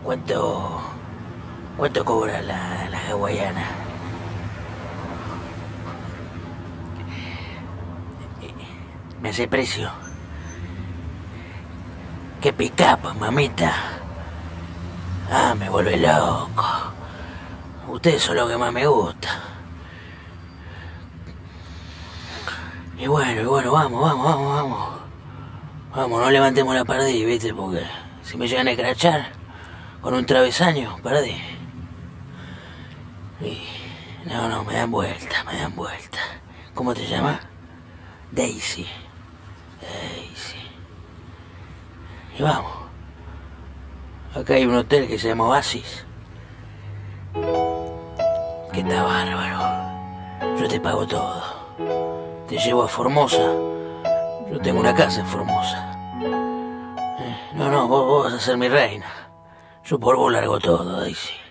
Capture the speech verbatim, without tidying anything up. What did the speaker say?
¿Cuánto, cuánto cobra la, la hawaiana? ¿Me hace precio? ¡Qué pick-up, mamita! Ah, me vuelve loco. Ustedes son lo que más me gusta. Y bueno, y bueno, vamos, vamos, vamos, vamos. Vamos, no levantemos la perdiz, ¿viste? Porque si me llegan a escrachar con un travesaño, perdí. Y... No, no, me dan vuelta, me dan vuelta. ¿Cómo te llamas? Daisy. Daisy. Y vamos. Acá hay un hotel que se llama Oasis. Que está bárbaro. Yo te pago todo. Te llevo a Formosa. Yo tengo una casa en Formosa. No, no, vos, vos vas a ser mi reina. Yo por vos largo todo, Daisy.